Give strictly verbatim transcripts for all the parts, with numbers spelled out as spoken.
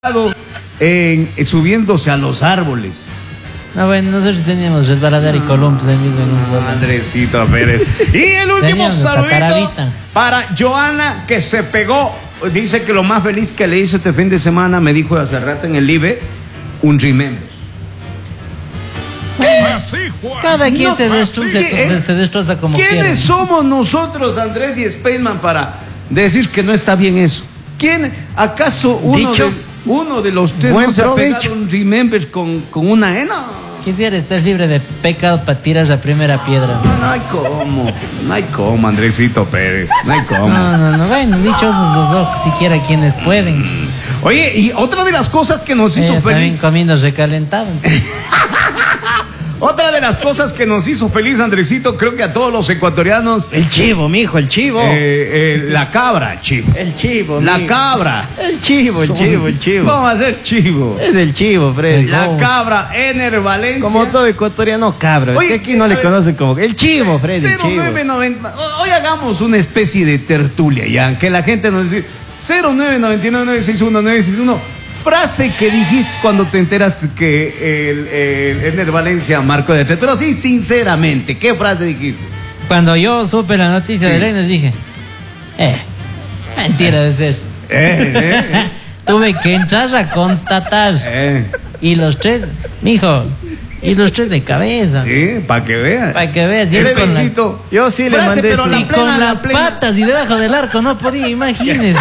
En, en, subiéndose a los árboles. No, bueno, nosotros teníamos resbaladar y columpios ahí mismo en un solo. Andresito Pérez. Y el último saludito para Joana, que se pegó. Dice que lo más feliz que le hizo este fin de semana, me dijo hace rato en el Live, un remember. Cada quien no, se, destroza, se, se destroza como quiere. ¿Quiénes somos nosotros, Andrés y Spaceman, para decir que no está bien eso? ¿Quién, acaso uno de, uno de los tres no se ha pegado un remember con, con una ena? Quisiera estar libre de pecado para tirar la primera piedra. No, no hay cómo, no hay cómo, Andresito Pérez, no hay cómo. No, no, no, bueno, dichosos los dos, siquiera quienes pueden. Oye, y otra de las cosas que nos hizo eh, feliz. También comiendo recalentado. Otra de las cosas que nos hizo feliz, Andresito, creo que a todos los ecuatorianos. El chivo, mijo, el chivo. Eh, eh, la cabra, chivo. El chivo, La mijo. cabra. El chivo, el Son... chivo, el chivo. ¿Cómo va a ser chivo? Es el chivo, Freddy. La no. cabra, Ener Valencia. Como todo ecuatoriano, cabra. Oye, es que aquí no le ver, conocen como el chivo, Freddy. cero nueve noventa. Hoy hagamos una especie de tertulia ya, que la gente nos dice cero nueve nueve nueve nueve seis uno nueve seis uno. Frase que dijiste cuando te enteraste que el, el Ener Valencia marcó de tres. Pero sí, sinceramente, ¿qué frase dijiste? Cuando yo supe la noticia sí. de Ener, dije, eh, mentira de ser. Eh, eh, eh. Tuve que entrar a constatar. Eh. Y los tres, mijo, y los tres de cabeza. Sí, para que veas. Para que veas. El besito. Las... Yo sí frase, le mandé pero sí. la y plena, con la las plena. patas y debajo del arco no podía, imagínese.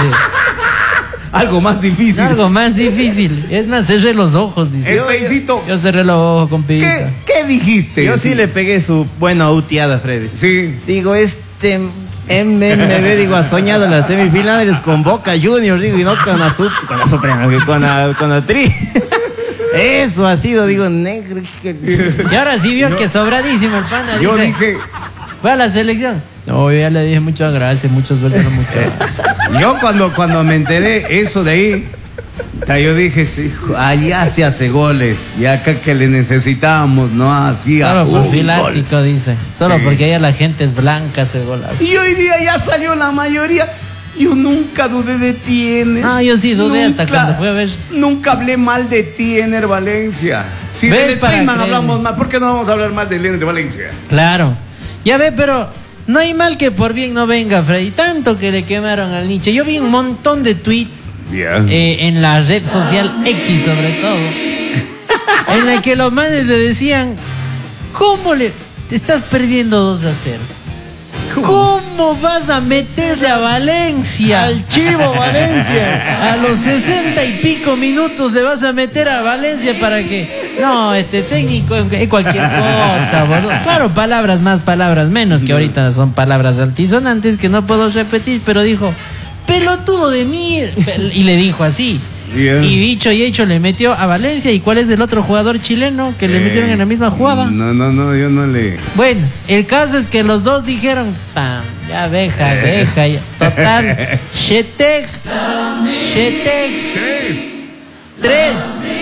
Algo más difícil. Algo más difícil. Es más, cerré los ojos. Dice. El besito. Yo, yo cerré los ojos con pibita. ¿Qué, ¿Qué dijiste? Yo sí le pegué su buena uteada, Freddy. Sí. Digo, este M M B, digo, ha soñado las semifinales con Boca Juniors, digo, y no con la, sup, con la Suprema, con la, con la Tri. Eso ha sido, digo, negro. Y ahora sí vio yo, que sobradísimo el pana. Yo dice, dije. ¿va a la selección? No, yo ya le dije muchas gracias, muchas suerte, no muchas. Yo cuando, cuando me enteré eso de ahí, yo dije, sí, allá se hace goles, y acá que le necesitábamos, no hacía Solo un profiláctico, gol. dice. Solo Sí. porque allá la gente es blanca, hace golazo. Y hoy día ya salió la mayoría. Yo nunca dudé de ti, Ener. Ah, yo sí dudé nunca, hasta cuando fui a ver. Nunca hablé mal de ti, Ener Valencia. Si del Spaceman hablamos mal, ¿por qué no vamos a hablar mal de Ener Valencia? Claro. Ya ve, pero no hay mal que por bien no venga, Freddy. Tanto que le quemaron al Nietzsche. Yo vi un montón de tweets yeah. eh, en la red social X, sobre todo, en la que los manes le decían: ¿cómo le te estás perdiendo dos a cero? ¿Cómo? ¿Cómo vas a meterle a Valencia? Al chivo Valencia. A los sesenta y pico minutos le vas a meter a Valencia para que... No, este técnico es cualquier cosa, boludo. Claro, palabras más, palabras menos, que ahorita son palabras altisonantes que no puedo repetir, pero dijo, pelotudo de mí. Y le dijo así. Yeah. Y dicho y hecho le metió a Valencia. ¿Y cuál es el otro jugador chileno que le eh, metieron en la misma jugada? No, no, no, yo no le... Bueno, el caso es que los dos dijeron, pam, ya deja, deja, ya. Total, Sheteg, Sheteg, tres, tres,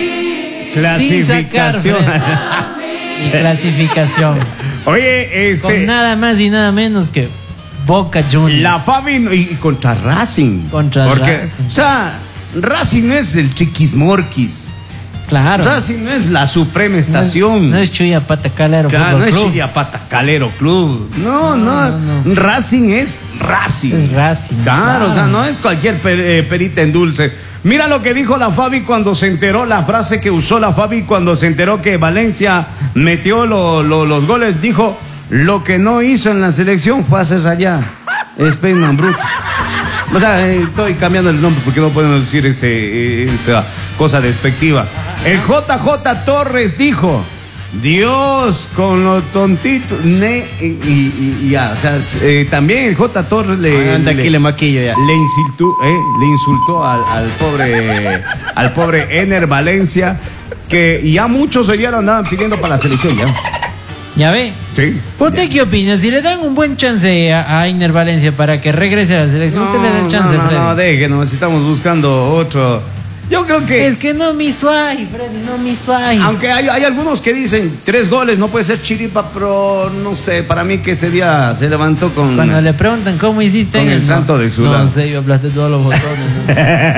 clasificación. Sacar, y clasificación. Oye, este... con nada más y nada menos que Boca Juniors. La Fabi y contra Racing. Contra Porque, Racing. O sea... Racing no es el Chiquismorquis. Claro. Racing no es la Suprema Estación. No, no es Chuya Pata Calero Club. No es Club. Chuya Pata Calero Club. No, no, no, no. Racing es Racing. Es Racing. Claro, claro. O sea, no es cualquier per, eh, perita en dulce. Mira lo que dijo la Fabi cuando se enteró, la frase que usó la Fabi cuando se enteró que Valencia metió lo, lo, los goles. Dijo, lo que no hizo en la selección fue hacer allá. Spaceman Bruto. O sea, eh, estoy cambiando el nombre porque no podemos decir ese, esa cosa despectiva. El J J Torres dijo, Dios con los tontitos, ne, y, y, y ya, o sea, eh, también el J Torres le, anda le, aquí le maquillo ya. Le insultó, eh, le insultó al, al pobre, al pobre Ener Valencia, que ya muchos hoy día lo andaban pidiendo para la selección ya. ¿Ya ve? Sí. ¿Usted ya. qué opina? Si le dan un buen chance a, a Ener Valencia para que regrese a la selección, no, ¿usted le da el chance, no, no, Freddy? No, déjenos, estamos buscando otro. Yo creo que... Es que no mi suay, Freddy, no mi suay. Aunque hay, hay algunos que dicen, tres goles, no puede ser chiripa, pero no sé, para mí que ese día se levantó con... Cuando le preguntan cómo hiciste... Con el, el santo no, de su No lado. sé, yo aplasté todos los botones. ¿no?